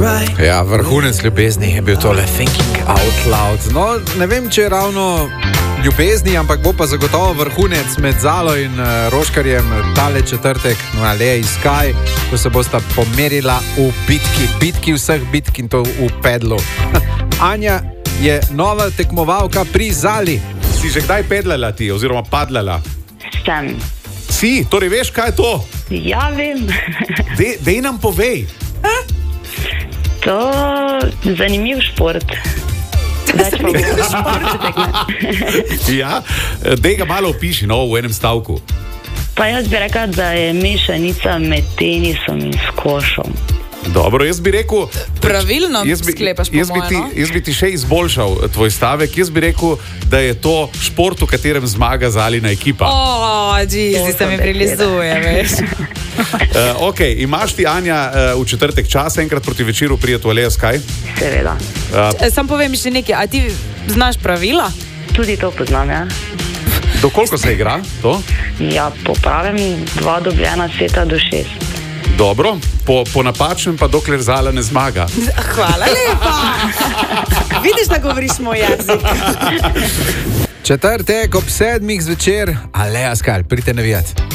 Ja, vrhunec ljubezni je bil tole Thinking Out Loud. No, ne vem, če je ravno ljubezni, ampak bo pa zagotovo vrhunec med Zalo in Roškarjem tale četrtek na Aleji Sky, ko se bosta pomerila v bitki vseh bitk in to v pedlu. Anja je nova tekmovalka pri Zali. Si že kdaj pedlala ti, oziroma padlala? Sem. Si, torej veš, kaj je to? Ja, vem. Dej nam povej. To je zanimiv šport. Več pa bo šport. Ja, dej ga malo opiši, no, v enem stavku. Pa jaz bi rekla, da je mešanica med tenisom in skošom. Dobro, jaz bi rekel... Pravilno sklepaš po moje, no? Jaz bi ti še izboljšal tvoj stavek. Jaz bi rekel, da je to šport, v katerem zmaga Zalina ekipa. Jeez, se mi prilizuje, veš. Ok, imaš ti, Anja, v četrtek čas enkrat proti večeru prijeti v Aleja Sky? Seveda. Sam povem še nekaj, a ti znaš pravila? Tudi to poznam, ja. Do koliko se igra to? Ja, po pravem 2 dobljena seta do 6. Dobro, po napačnem pa dokler Zala ne zmaga. Hvala lepa. Vidiš, da govoriš moj jezik. Četrtek ob 7 zvečer, Aleja Sky, pridite navijati.